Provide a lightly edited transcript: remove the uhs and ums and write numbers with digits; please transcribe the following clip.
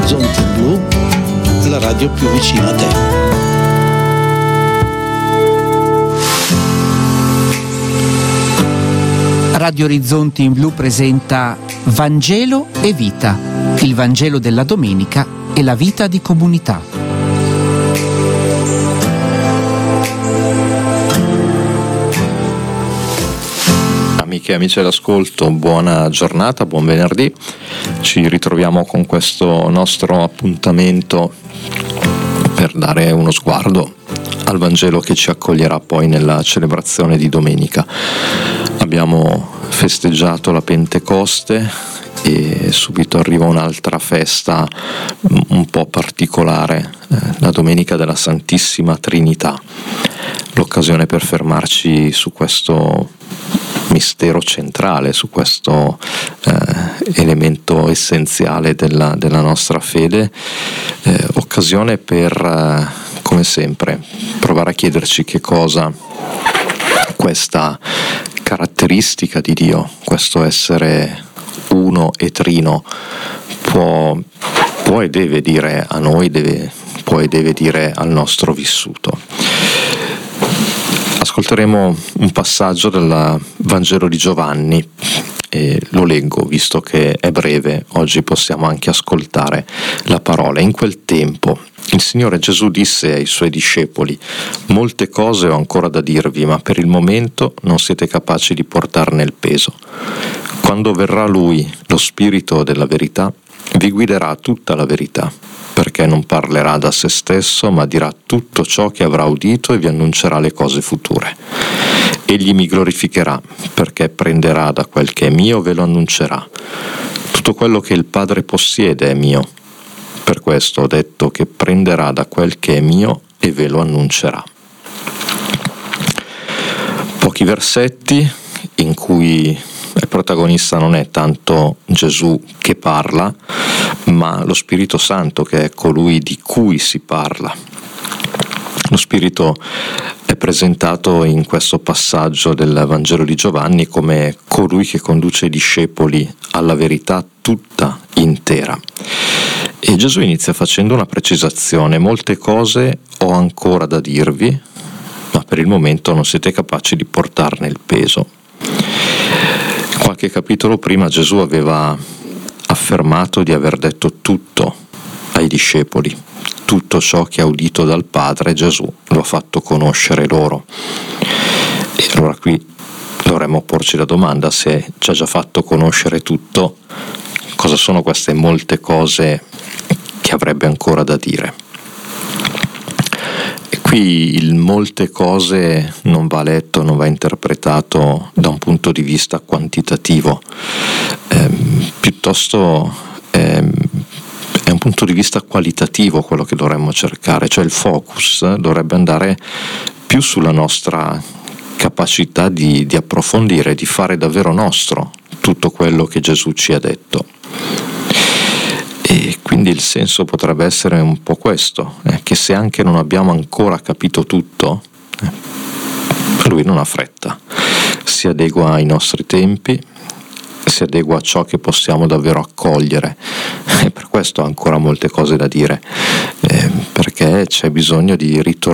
Orizzonti Blu, la radio più vicina a te. Radio Orizzonti in Blu presenta Vangelo e Vita, il Vangelo della domenica e la vita di comunità. Amiche e amici all'ascolto, buona giornata, buon venerdì. Ci ritroviamo con questo nostro appuntamento per dare uno sguardo al Vangelo che ci accoglierà poi nella celebrazione di domenica. Abbiamo festeggiato la Pentecoste e subito arriva un'altra festa un po' particolare, la Domenica della Santissima Trinità, l'occasione per fermarci su questo mistero centrale, su questo elemento essenziale della nostra fede, occasione per, come sempre, provare a chiederci che cosa questa caratteristica di Dio, questo essere uno e trino, può e deve dire a noi, può e deve dire al nostro vissuto. Ascolteremo un passaggio del Vangelo di Giovanni e lo leggo, visto che è breve, oggi possiamo anche ascoltare la parola. In quel tempo il Signore Gesù disse ai Suoi discepoli: «Molte cose ho ancora da dirvi, ma per il momento non siete capaci di portarne il peso. Quando verrà Lui, lo Spirito della verità, vi guiderà a tutta la verità, perché non parlerà da se stesso, ma dirà tutto ciò che avrà udito e vi annuncerà le cose future. Egli mi glorificherà, perché prenderà da quel che è mio e ve lo annuncerà. Tutto quello che il Padre possiede è mio. Per questo ho detto che prenderà da quel che è mio e ve lo annuncerà». Pochi versetti in cui il protagonista non è tanto Gesù che parla, ma lo Spirito Santo, che è colui di cui si parla. Lo Spirito è presentato in questo passaggio del Vangelo di Giovanni come colui che conduce i discepoli alla verità tutta intera. E Gesù inizia facendo una precisazione: molte cose ho ancora da dirvi, ma per il momento non siete capaci di portarne il peso. Qualche capitolo prima Gesù aveva affermato di aver detto tutto ai discepoli. Tutto ciò che ha udito dal Padre Gesù lo ha fatto conoscere loro. E allora qui dovremmo porci la domanda: se ci ha già fatto conoscere tutto, cosa sono queste molte cose che avrebbe ancora da dire? E qui il molte cose non va letto, non va interpretato da un punto di vista quantitativo, piuttosto è un punto di vista qualitativo quello che dovremmo cercare, cioè il focus dovrebbe andare più sulla nostra capacità di approfondire, di fare davvero nostro tutto quello che Gesù ci ha detto. E quindi il senso potrebbe essere un po' questo, che se anche non abbiamo ancora capito tutto, Lui non ha fretta, si adegua ai nostri tempi, si adegua a ciò che possiamo davvero accogliere, e per questo ha ancora molte cose da dire, perché c'è bisogno di ritornare